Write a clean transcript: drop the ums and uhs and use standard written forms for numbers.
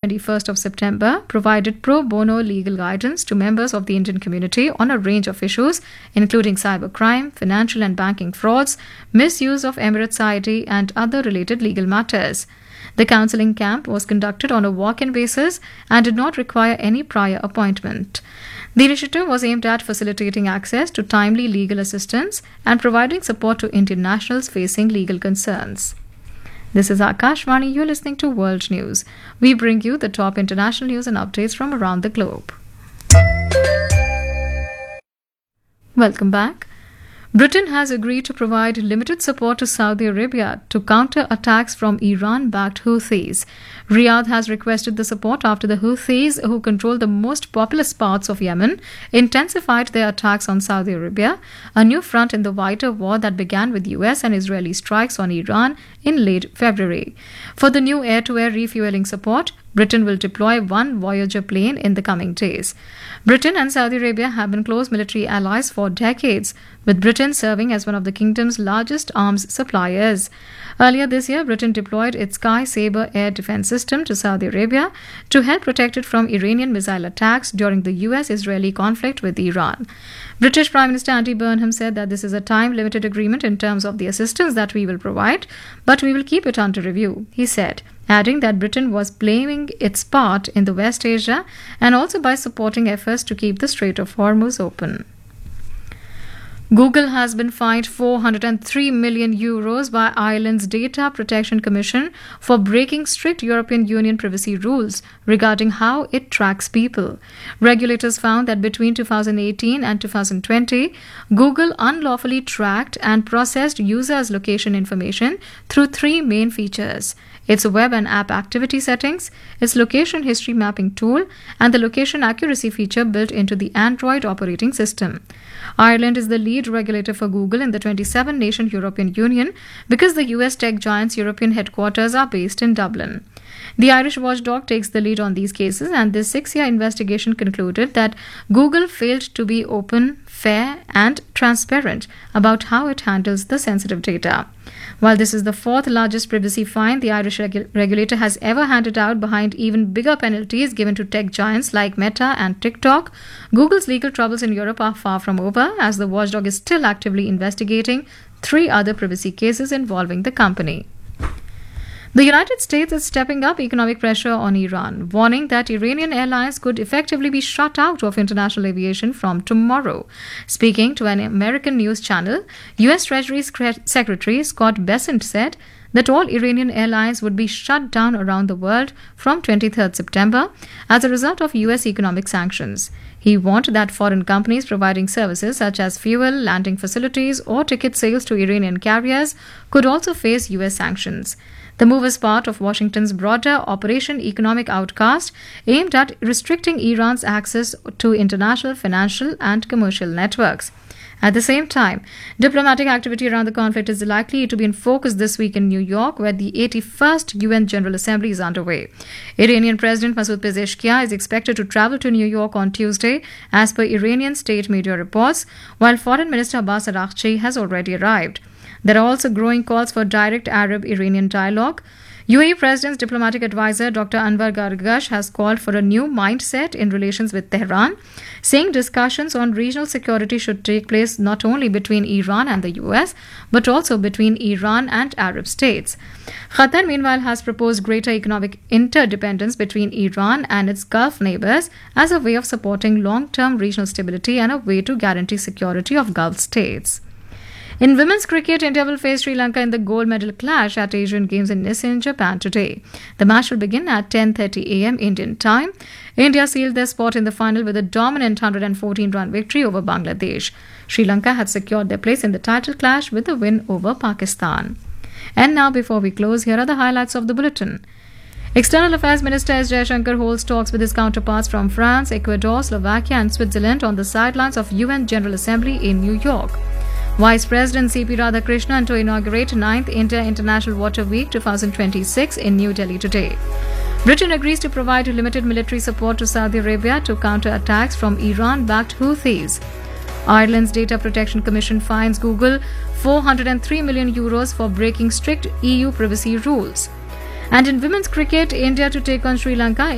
21st of September, provided pro bono legal guidance to members of the Indian community on a range of issues, including cybercrime, financial and banking frauds, misuse of Emirates ID, and other related legal matters. The counselling camp was conducted on a walk-in basis and did not require any prior appointment. The initiative was aimed at facilitating access to timely legal assistance and providing support to Indian nationals facing legal concerns. This is Akashvani. You're listening to World News. We bring you the top international news and updates from around the globe. Welcome back. Britain has agreed to provide limited support to Saudi Arabia to counter attacks from Iran-backed Houthis. Riyadh has requested the support after the Houthis, who control the most populous parts of Yemen, intensified their attacks on Saudi Arabia, a new front in the wider war that began with US and Israeli strikes on Iran in late February. For the new air-to-air refueling support, Britain will deploy one Voyager plane in the coming days. Britain and Saudi Arabia have been close military allies for decades, with Britain serving as one of the kingdom's largest arms suppliers. Earlier this year, Britain deployed its Sky Sabre air defense system to Saudi Arabia to help protect it from Iranian missile attacks during the US-Israeli conflict with Iran. British Prime Minister Andy Burnham said that this is a time-limited agreement in terms of the assistance that we will provide, but we will keep it under review, he said, adding that Britain was playing its part in the West Asia and also by supporting efforts to keep the Strait of Hormuz open. Google has been fined €403 million by Ireland's Data Protection Commission for breaking strict European Union privacy rules regarding how it tracks people. Regulators found that between 2018 and 2020, Google unlawfully tracked and processed users' location information through three main features: its web and app activity settings, its location history mapping tool, and the location accuracy feature built into the Android operating system. Ireland is the lead regulator for Google in the 27-nation European Union because the US tech giant's European headquarters are based in Dublin. The Irish watchdog takes the lead on these cases, and this 6-year investigation concluded that Google failed to be open, fair, and transparent about how it handles the sensitive data. While this is the fourth largest privacy fine the Irish regulator has ever handed out, behind even bigger penalties given to tech giants like Meta and TikTok, Google's legal troubles in Europe are far from over, as the watchdog is still actively investigating 3 other privacy cases involving the company. The United States is stepping up economic pressure on Iran, warning that Iranian airlines could effectively be shut out of international aviation from tomorrow. Speaking to an American news channel, U.S. Treasury Secretary Scott Bessent said that all Iranian airlines would be shut down around the world from 23rd September as a result of U.S. economic sanctions. He warned that foreign companies providing services such as fuel, landing facilities, or ticket sales to Iranian carriers could also face U.S. sanctions. The move is part of Washington's broader Operation Economic Outcast aimed at restricting Iran's access to international financial and commercial networks. At the same time, diplomatic activity around the conflict is likely to be in focus this week in New York, where the 81st UN General Assembly is underway. Iranian President Masoud Pezeshkian is expected to travel to New York on Tuesday, as per Iranian state media reports, while Foreign Minister Abbas Araghchi has already arrived. There are also growing calls for direct Arab-Iranian dialogue. UAE President's diplomatic advisor Dr. Anwar Gargash has called for a new mindset in relations with Tehran, saying discussions on regional security should take place not only between Iran and the US, but also between Iran and Arab states. Qatar, meanwhile, has proposed greater economic interdependence between Iran and its Gulf neighbors as a way of supporting long-term regional stability and a way to guarantee security of Gulf states. In women's cricket, India will face Sri Lanka in the gold medal clash at Asian Games in Nissan, Japan today. The match will begin at 10:30 a.m. Indian time. India sealed their spot in the final with a dominant 114-run victory over Bangladesh. Sri Lanka had secured their place in the title clash with a win over Pakistan. And now, before we close, here are the highlights of the bulletin. External Affairs Minister S. Jaishankar holds talks with his counterparts from France, Ecuador, Slovakia and Switzerland on the sidelines of UN General Assembly in New York. Vice President C.P. Radhakrishnan to inaugurate 9th India International Water Week 2026 in New Delhi today. Britain agrees to provide limited military support to Saudi Arabia to counter attacks from Iran-backed Houthis. Ireland's Data Protection Commission fines Google €403 million for breaking strict EU privacy rules. And in women's cricket, India to take on Sri Lanka